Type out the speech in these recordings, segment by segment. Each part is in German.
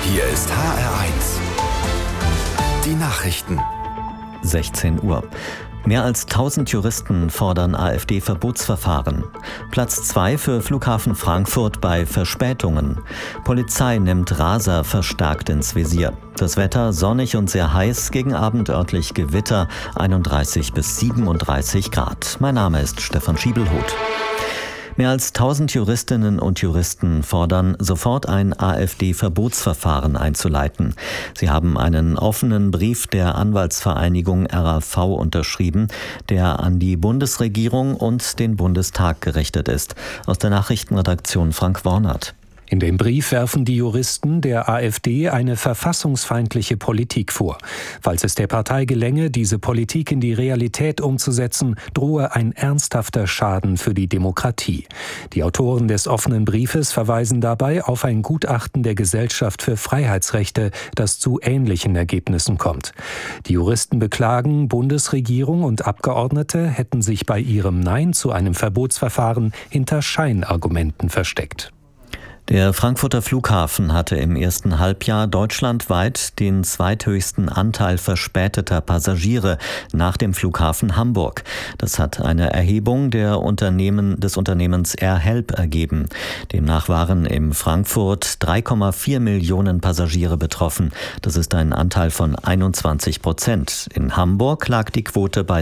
Hier ist HR1. Die Nachrichten. 16 Uhr. Mehr als 1000 Juristen fordern AfD-Verbotsverfahren. Platz 2 für Flughafen Frankfurt bei Verspätungen. Polizei nimmt Raser verstärkt ins Visier. Das Wetter sonnig und sehr heiß, gegen Abend örtlich Gewitter, 31 bis 37 Grad. Mein Name ist Stefan Schiebelhuth. Mehr als 1000 Juristinnen und Juristen fordern, sofort ein AfD-Verbotsverfahren einzuleiten. Sie haben einen offenen Brief der Anwaltsvereinigung RAV unterschrieben, der an die Bundesregierung und den Bundestag gerichtet ist. Aus der Nachrichtenredaktion Frank Wornert. In dem Brief werfen die Juristen der AfD eine verfassungsfeindliche Politik vor. Falls es der Partei gelänge, diese Politik in die Realität umzusetzen, drohe ein ernsthafter Schaden für die Demokratie. Die Autoren des offenen Briefes verweisen dabei auf ein Gutachten der Gesellschaft für Freiheitsrechte, das zu ähnlichen Ergebnissen kommt. Die Juristen beklagen, Bundesregierung und Abgeordnete hätten sich bei ihrem Nein zu einem Verbotsverfahren hinter Scheinargumenten versteckt. Der Frankfurter Flughafen hatte im ersten Halbjahr deutschlandweit den zweithöchsten Anteil verspäteter Passagiere nach dem Flughafen Hamburg. Das hat eine Erhebung des Unternehmens AirHelp ergeben. Demnach waren in Frankfurt 3,4 Millionen Passagiere betroffen. Das ist ein Anteil von 21%. In Hamburg lag die Quote bei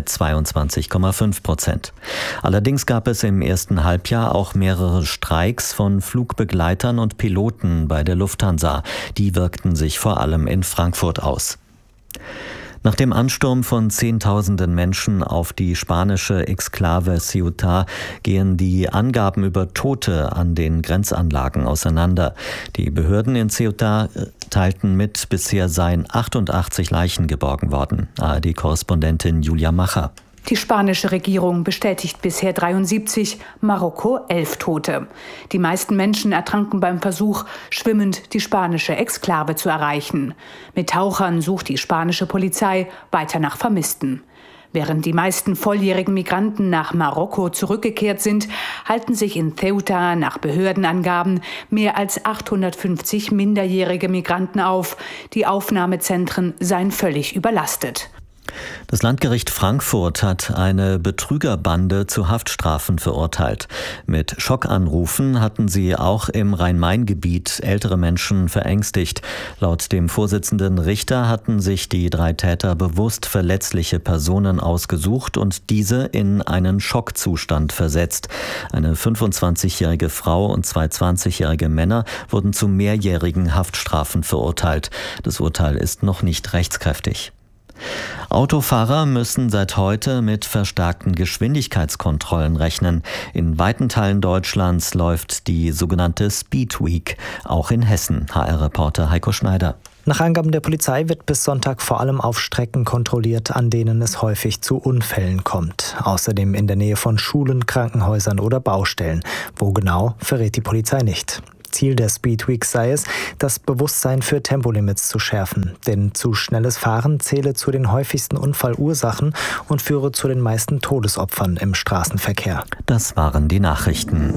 22,5%. Allerdings gab es im ersten Halbjahr auch mehrere Streiks von Flugbegleitern und Piloten bei der Lufthansa. Die wirkten sich vor allem in Frankfurt aus. Nach dem Ansturm von Zehntausenden Menschen auf die spanische Exklave Ceuta gehen die Angaben über Tote an den Grenzanlagen auseinander. Die Behörden in Ceuta teilten mit, bisher seien 88 Leichen geborgen worden. ARD-Korrespondentin Julia Macher. Die spanische Regierung bestätigt bisher 73, Marokko 11 Tote. Die meisten Menschen ertranken beim Versuch, schwimmend die spanische Exklave zu erreichen. Mit Tauchern sucht die spanische Polizei weiter nach Vermissten. Während die meisten volljährigen Migranten nach Marokko zurückgekehrt sind, halten sich in Ceuta nach Behördenangaben mehr als 850 minderjährige Migranten auf. Die Aufnahmezentren seien völlig überlastet. Das Landgericht Frankfurt hat eine Betrügerbande zu Haftstrafen verurteilt. Mit Schockanrufen hatten sie auch im Rhein-Main-Gebiet ältere Menschen verängstigt. Laut dem Vorsitzenden Richter hatten sich die 3 Täter bewusst verletzliche Personen ausgesucht und diese in einen Schockzustand versetzt. Eine 25-jährige Frau und 2 20-jährige Männer wurden zu mehrjährigen Haftstrafen verurteilt. Das Urteil ist noch nicht rechtskräftig. Autofahrer müssen seit heute mit verstärkten Geschwindigkeitskontrollen rechnen. In weiten Teilen Deutschlands läuft die sogenannte Speed Week, auch in Hessen. HR-Reporter Heiko Schneider. Nach Angaben der Polizei wird bis Sonntag vor allem auf Strecken kontrolliert, an denen es häufig zu Unfällen kommt. Außerdem in der Nähe von Schulen, Krankenhäusern oder Baustellen. Wo genau, verrät die Polizei nicht. Ziel der Speed Week sei es, das Bewusstsein für Tempolimits zu schärfen. Denn zu schnelles Fahren zähle zu den häufigsten Unfallursachen und führe zu den meisten Todesopfern im Straßenverkehr. Das waren die Nachrichten.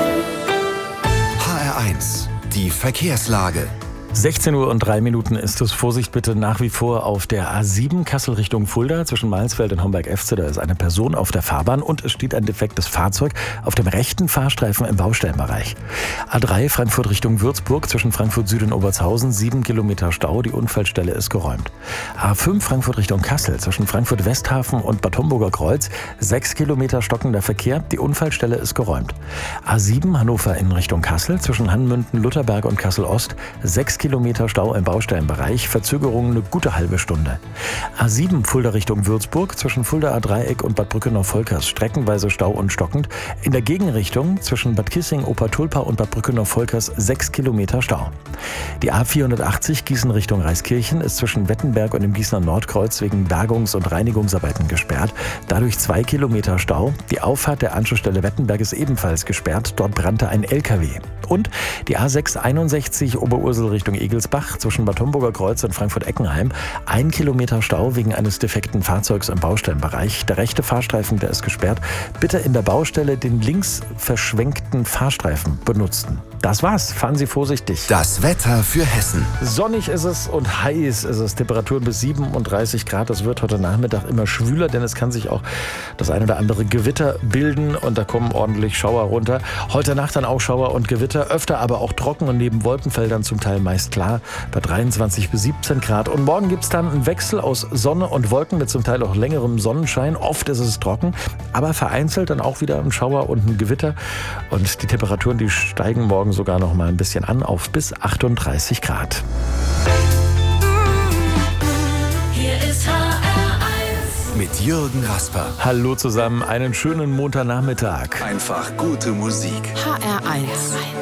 HR1, die Verkehrslage. 16:03 ist es. Vorsicht bitte nach wie vor auf der A7 Kassel Richtung Fulda zwischen Mansfeld und Homberg-Efze. Da ist eine Person auf der Fahrbahn und es steht ein defektes Fahrzeug auf dem rechten Fahrstreifen im Baustellenbereich. A3 Frankfurt Richtung Würzburg zwischen Frankfurt Süd und Obertshausen 7 Kilometer Stau. Die Unfallstelle ist geräumt. A5 Frankfurt Richtung Kassel zwischen Frankfurt Westhafen und Bad Homburger Kreuz 6 Kilometer stockender Verkehr. Die Unfallstelle ist geräumt. A7 Hannover in Richtung Kassel zwischen Hanmünden, Lutherberg und Kassel Ost 6 Kilometer Stau im Baustellenbereich, Verzögerung eine gute halbe Stunde. A7 Fulda Richtung Würzburg zwischen Fuldaer Dreieck und Bad Brückenau-Volkers streckenweise Stau und stockend. In der Gegenrichtung zwischen Bad Kissing, Obertulpa und Bad Brückenau-Volkers 6 Kilometer Stau. Die A480 Gießen Richtung Reiskirchen ist zwischen Wettenberg und dem Gießener Nordkreuz wegen Bergungs- und Reinigungsarbeiten gesperrt. Dadurch 2 Kilometer Stau. Die Auffahrt der Anschlussstelle Wettenberg ist ebenfalls gesperrt. Dort brannte ein LKW. Und die A661 Oberursel Richtung Egelsbach zwischen Bad Homburger Kreuz und Frankfurt-Eckenheim 1 Kilometer Stau wegen eines defekten Fahrzeugs im Baustellenbereich. Der rechte Fahrstreifen, der ist gesperrt. Bitte in der Baustelle den links verschwenkten Fahrstreifen benutzen. Das war's. Fahren Sie vorsichtig. Das Wetter für Hessen. Sonnig ist es und heiß ist es. Temperaturen bis 37 Grad. Das wird heute Nachmittag immer schwüler, denn es kann sich auch das ein oder andere Gewitter bilden und da kommen ordentlich Schauer runter. Heute Nacht dann auch Schauer und Gewitter, öfter aber auch trocken und neben Wolkenfeldern zum Teil meist klar bei 23 bis 17 Grad. Und morgen gibt es dann einen Wechsel aus Sonne und Wolken mit zum Teil auch längerem Sonnenschein. Oft ist es trocken, aber vereinzelt dann auch wieder ein Schauer und ein Gewitter. Und die Temperaturen, die steigen morgen sogar noch mal ein bisschen an auf bis 38 Grad. Hier ist HR1 Mit Jürgen Rasper. Hallo zusammen, einen schönen Montagnachmittag. Einfach gute Musik. HR1